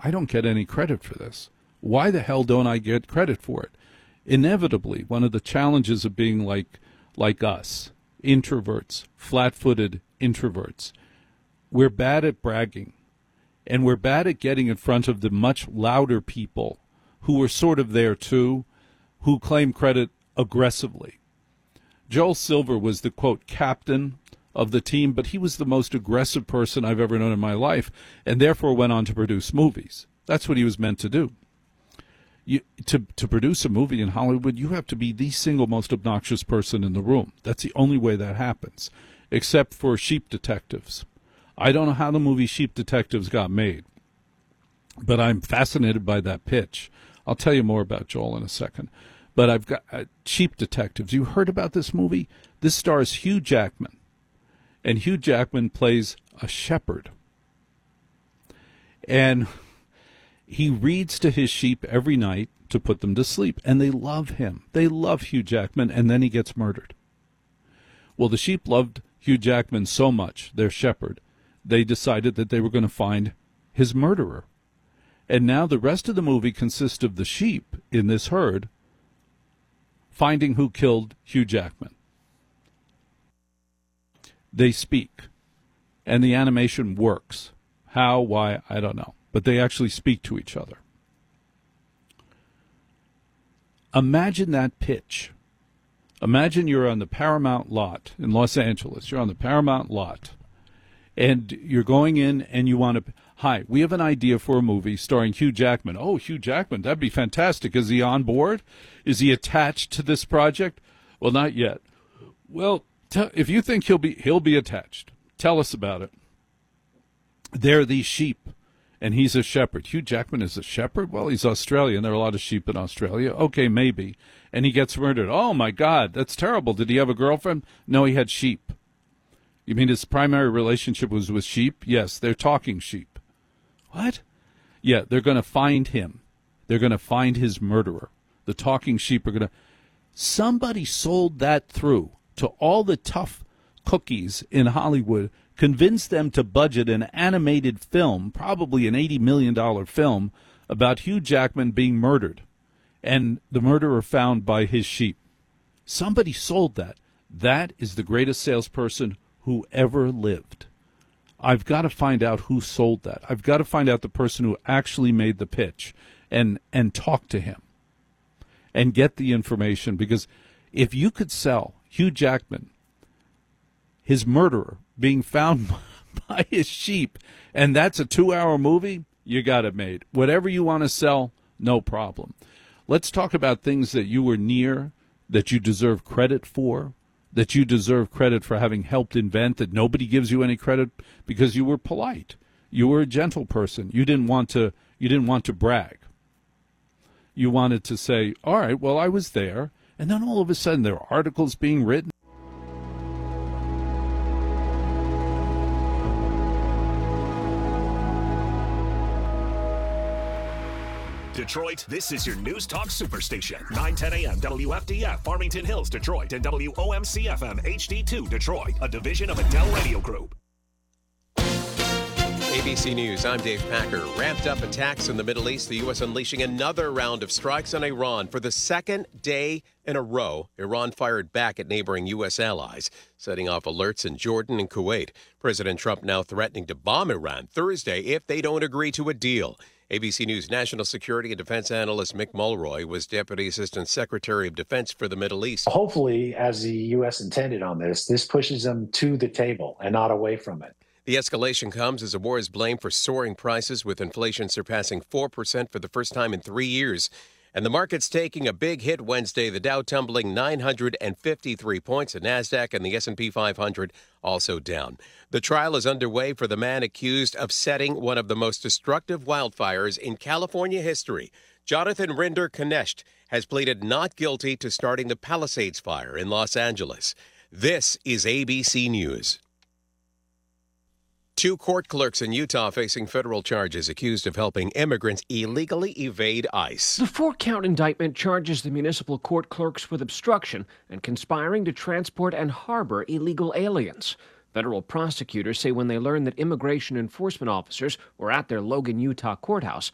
I don't get any credit for this. Why the hell don't I get credit for it? Inevitably, one of the challenges of being like us, introverts, flat-footed introverts, we're bad at bragging, and we're bad at getting in front of the much louder people who are sort of there too, who claim credit aggressively. Joel Silver was the, quote, captain of the team, but he was the most aggressive person I've ever known in my life, and therefore went on to produce movies. That's what he was meant to do. To produce a movie in Hollywood, you have to be the single most obnoxious person in the room. That's the only way that happens, except for Sheep Detectives. I don't know how the movie Sheep Detectives got made, but I'm fascinated by that pitch. I'll tell you more about Joel in a second. But I've got Sheep Detectives. You heard about this movie? This stars Hugh Jackman, and Hugh Jackman plays a shepherd. And he reads to his sheep every night to put them to sleep, and they love him. They love Hugh Jackman, and then he gets murdered. Well, the sheep loved Hugh Jackman so much, their shepherd, they decided that they were going to find his murderer. And now the rest of the movie consists of the sheep in this herd finding who killed Hugh Jackman. They speak, and the animation works. How, why, I don't know. But they actually speak to each other. Imagine that pitch. Imagine you're on the Paramount lot in Los Angeles. You're on the Paramount lot, and you're going in and you want to, hi, we have an idea for a movie starring Hugh Jackman. Oh, Hugh Jackman, that'd be fantastic. Is he on board? Is he attached to this project? Well, not yet. Well, if you think he'll be attached, tell us about it. They're these sheep, and he's a shepherd. Hugh Jackman is a shepherd? Well, he's Australian. There are a lot of sheep in Australia. Okay, maybe. And he gets murdered. Oh, my God, that's terrible. Did he have a girlfriend? No, he had sheep. You mean his primary relationship was with sheep? Yes, they're talking sheep. What? Yeah, they're going to find him. They're going to find his murderer. The talking sheep are going to... Somebody sold that through to all the tough cookies in Hollywood, convinced them to budget an animated film, probably an $80 million film, about Hugh Jackman being murdered and the murderer found by his sheep. Somebody sold that. That is the greatest salesperson who ever lived. I've got to find out who sold that. I've got to find out the person who actually made the pitch and talk to him and get the information, because if you could sell Hugh Jackman, his murderer, being found by his sheep, and that's a 2-hour movie, you got it made. Whatever you want to sell, no problem. Let's talk about things that you were near, that you deserve credit for, that you deserve credit for having helped invent, that nobody gives you any credit because you were polite. You were a gentle person. You didn't want to brag. You wanted to say, all right, well, I was there. And then all of a sudden there are articles being written. Detroit, this is your News Talk Superstation. 910 a.m. WFDF, Farmington Hills, Detroit, and WOMC-FM HD2, Detroit, a division of Adele Radio Group. ABC News, I'm Dave Packer. Ramped up attacks in the Middle East, the U.S. unleashing another round of strikes on Iran. For the second day in a row, Iran fired back at neighboring U.S. allies, setting off alerts in Jordan and Kuwait. President Trump now threatening to bomb Iran Thursday if they don't agree to a deal. ABC News national security and defense analyst Mick Mulroy was Deputy Assistant Secretary of Defense for the Middle East. Hopefully, as the U.S. intended on this pushes them to the table and not away from it. The escalation comes as the war is blamed for soaring prices, with inflation surpassing 4% for the first time in 3 years. And the market's taking a big hit Wednesday, the Dow tumbling 953 points, the NASDAQ and the S&P 500 also down. The trial is underway for the man accused of setting one of the most destructive wildfires in California history. Jonathan Rinder Knecht has pleaded not guilty to starting the Palisades fire in Los Angeles. This is ABC News. 2 court clerks in Utah facing federal charges accused of helping immigrants illegally evade ICE. The 4-count indictment charges the municipal court clerks with obstruction and conspiring to transport and harbor illegal aliens. Federal prosecutors say when they learned that immigration enforcement officers were at their Logan, Utah courthouse,